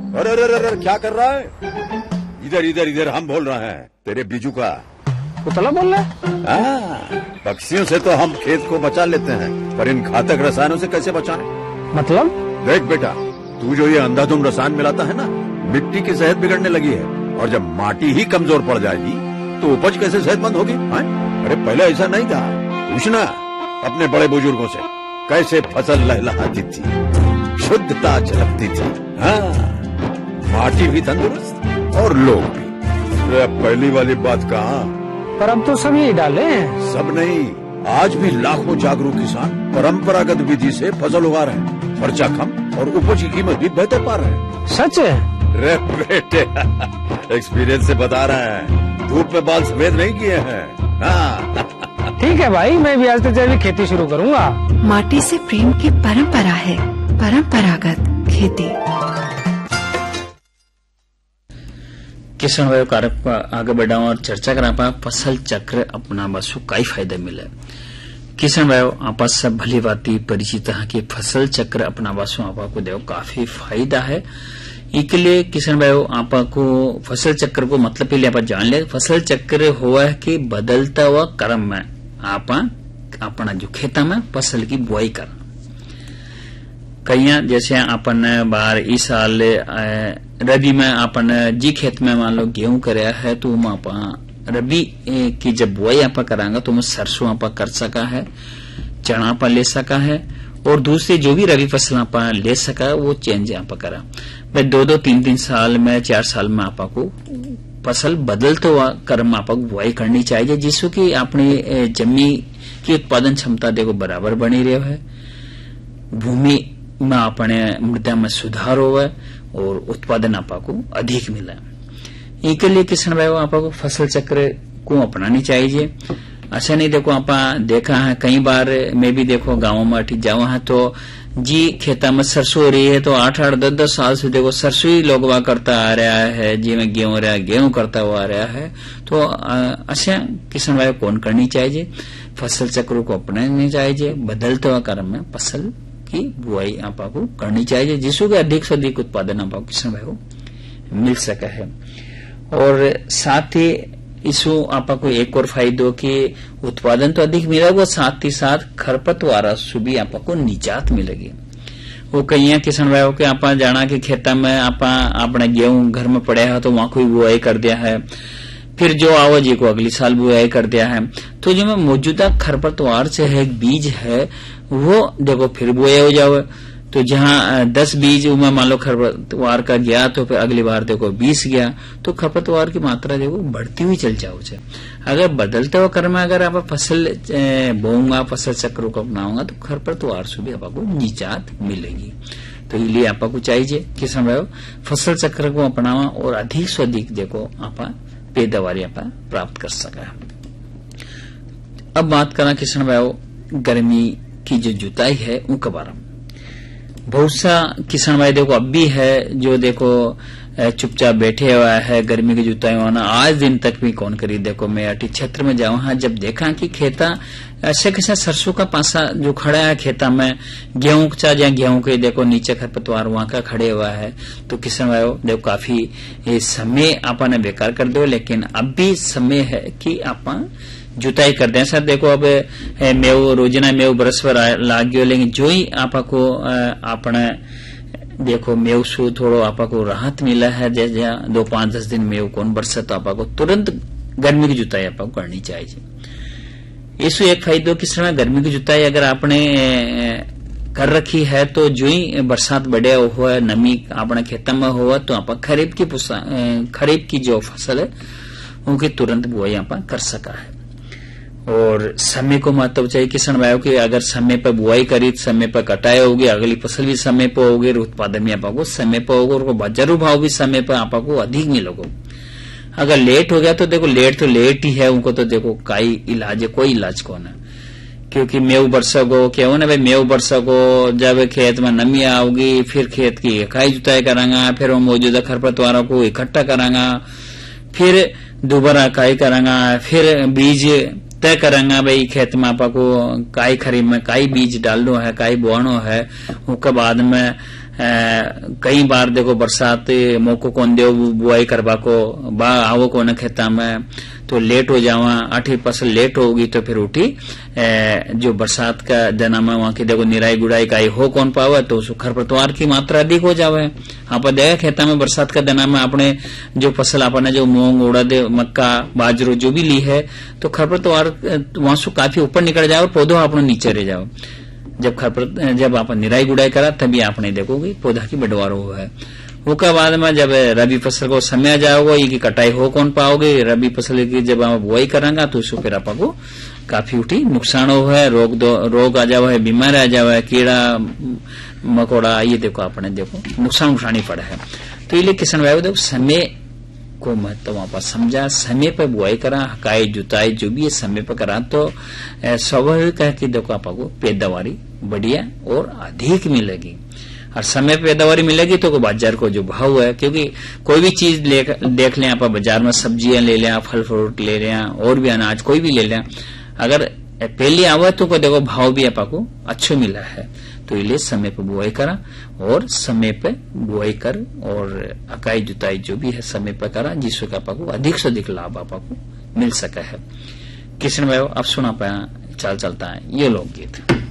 अरे अरे अरे क्या कर रहा है? इधर इधर इधर, हम बोल रहे हैं तेरे बीजू का। पुतला बोल रहा है? पक्षियों से तो हम खेत को बचा लेते हैं, पर इन घातक रसायनों से कैसे बचाएं? मतलब? देख बेटा, तू जो ये अंधाधुंध रसायन मिलाता है ना, मिट्टी की सेहत बिगड़ने लगी है। और जब माटी ही कमजोर पड़ जाएगी तो उपज कैसे सेहतमंद होगी? अरे पहले ऐसा नहीं था। पूछना अपने बड़े बुजुर्गों से, कैसे फसल लहलहाती थी, शुद्धता झलकती थी। हाँ, माटी भी तंदुरुस्त और लोग भी। पहली वाली बात कहाँ? पर अब तो सब यही डाले हैं। सब नहीं, आज भी लाखों जागरूक किसान परंपरागत विधि से फसल उगा रहे हैं। खर्चा कम और उपज की कीमत भी बेहतर पा रहे हैं। सच है? रे बेटे, एक्सपीरियंस से बता रहे हैं, धूप में बाल सफेद नहीं किए हैं। हाँ। ठीक है भाई, मैं भी आज से जैविक खेती शुरू करूंगा। माटी से प्रेम की परंपरा है परंपरागत खेती। किसान भाई कार्यक्रम आगे बढ़ाओ और चर्चा करा फसल चक्र अपना बसु कई फायदे मिले। किसान भाई आपस सब भली बाती परिचित है कि फसल चक्र अपना बसु आपको देखो काफी फायदा है। इसके लिए किसान भाई आपको फसल चक्र को मतलब पहले आप जान ले। फसल चक्र हुआ है कि बदलता हुआ क्रम में आप अपना जो खेता में फसल की बुआई कर कहीं जैसे अपन बार इस साल रबी में अपन जी खेत में मान लो गेहूं कराया है तो आप रबी की जब बुआई आप करांगा तो सरसों आप कर सका है, चना आप ले सका है और दूसरी जो भी रबी फसल आप ले सका वो चेंज आप करा। भाई 2-2, 3-3 साल में 4 साल में आपको फसल बदलते हुआ क्रम आप बुआई करनी चाहिए, जिससे कि अपनी जमी की उत्पादन क्षमता देखो बराबर बनी रही है, भूमि में अपने मृदा में सुधार हो और उत्पादन आपको अधिक मिला। इसके लिए किसान भाई आपको फसल चक्र को अपनानी चाहिए। अच्छा नहीं देखो आप देखा है कई बार मैं भी देखो गाँव में ठीक जावा है तो जी खेता में सरसों हो रही है तो 8-8, 10-10 साल से देखो सरसों ही लोगवा करता आ रहा है, जी में गेहूं रहा गेहूं करता हुआ आ रहा है। तो अच्छा किसान भाई कौन करनी चाहिए, फसल चक्र को अपनानी चाहिए, बदलते हुआ क्रम में फसल की बुआई आपको करनी चाहिए, जिससे कि अधिक से अधिक उत्पादन आपको किसान भाई को मिल सका है। और साथ ही इसो आपको एक और फायदो कि उत्पादन तो अधिक मिलेगा, साथ ही साथ खरपतवार से भी आपको निजात मिलेगी। वो कई किसान भाइयों के आप जाना कि खेता में आप अपने गेहूं घर में पड़े है तो वहां कोई बुआई कर दिया है, फिर जो आओ जी को अगली साल बुआई कर दिया है तो जो में मौजूदा खरपतवार से है एक बीज है वो देखो फिर बुआई हो जाओ। तो जहां 10 बीज में मान लो खरपतवार का गया तो फिर अगली बार देखो 20 गया, तो खरपतवार की मात्रा देखो बढ़ती हुई चल जाओ। अगर बदलते हुए क्रम में अगर आप फसल बोऊंगा, फसल चक्र को अपनाऊंगा तो खरपतवार से भी आपको निजात मिलेगी। तो इसलिए आपको चाहिए किसान भाई फसल चक्र को अपनावा और अधिक से अधिक देखो आप पैदावारी आप प्राप्त कर सका। अब बात करा किसान भाई गर्मी की जो जुताई है उनके बारे में। बहुत सा किसान भाई देखो अब भी है जो देखो चुपचाप बैठे हुआ है, गर्मी की जुताई होना आज दिन तक भी कौन करी। देखो मैं अटी क्षेत्र में जाऊं हाँ, जब देखा कि खेता ऐसे कैसे सरसों का पासा जो खड़ा है खेता में, गेहूं का या गेहूं के देखो नीचे खरपतवार वहां का खड़े हुआ है, तो किसान भाई देखो काफी समय आपने बेकार कर दो। लेकिन अब भी समय है कि आप जुताई कर दें। सर देखो अब मेव रोजाना मेव बरस पर लाग गयो, लेकिन जो ही आपको अपने देखो मेव से थोड़ो आपको राहत मिला है, जैसे 2, 5, 10 दिन मेव कौन बरसे तो आपको तुरंत गर्मी की जुताई आपको करनी चाहिए। इससे एक फायदो किस तरह गर्मी की जुताई अगर आपने कर रखी है तो जो ही बरसात बढ़े हुआ नमी अपने खेत में हुआ तो आप खरीफ की जो फसल है उनकी तुरंत बुआई आप कर सका है। और समय को महत्व चाहिए किसान भाइयों की, अगर समय पर बुआई करी समय पर कटाई होगी, अगली फसल भी समय पर होगी, उत्पादन भी आपको समय पर होगा और बाजारू भाव भी समय पर आपको अधिक मिलेगा। अगर लेट हो गया तो देखो लेट तो लेट ही है, उनको तो देखो कई इलाज है, कोई इलाज कौन है, क्योंकि मेव बरसगो क्या हो ना भाई, मेव बरसगो जब खेत में नमी आओगी फिर खेत की इकाई जुताई करांगा, फिर वो मौजूदा खरपतवारों को इकट्ठा करांगा, फिर दोबारा इकाई करांगा, फिर बीज तय करांगा भाई खेत में आपको काई खरीद में काई बीज डालनो है, काई बोआनो है, उसके बाद में कई बार देखो बरसात मौको कौन दे बुआई करवा को बा आवो को न खेता में तो लेट हो जावा, आठी फसल लेट होगी तो फिर उठी जो बरसात का जना में वहां की देखो निराई गुड़ाई का हो कौन पावे तो खरपतवार की मात्रा अधिक हो जावे। आप देखा खेता में बरसात का दना में आपने जो फसल आपने जो मूंग उड़द मक्का बाजरो जो भी ली है तो खरपतवार वहां से काफी ऊपर निकल जाओ और पौधो आपने नीचे रह जाओ। जब आप निराई गुड़ाई करा तभी आपने देखोगे पौधा की बढ़वारो हुआ है। उसके बाद में जब रबी फसल को समय जाओगे ये कटाई हो कौन पाओगे, रबी फसल की जब आप बुआई करांगा तो उसको फिर आपको काफी उठी नुकसान हो है, रोग आ जावा है, बीमार आ जावा है, कीड़ा मकोड़ा ये देखो आपने देखो नुकसान उठानी पड़ा है। तो ये किसान भाई देखो समय को महत्व वहां पर समझा, समय पर बुआई करा, हकाई जुताई जो भी है समय पर करा तो स्वाभाविक है कि देखो आपको पैदावारी बढ़िया और अधिक मिलेगी। और समय पैदावारी मिलेगी तो बाजार को जो भाव है, क्योंकि कोई भी चीज देख लें आप बाजार में, सब्जियां ले लें, फल फ्रूट ले लें और भी अनाज कोई भी ले लें, अगर पहले आवा तो देखो भाव भी आपको अच्छो मिला है। तो इसलिए समय पर बुआई करा और समय पर बुआई कर और अकाई जुताई जो भी है समय पर करा जिससे आपको अधिक से अधिक लाभ आपको मिल सका है। किशन भाई अब सुना पाया चाल चलता है ये लोकगीत।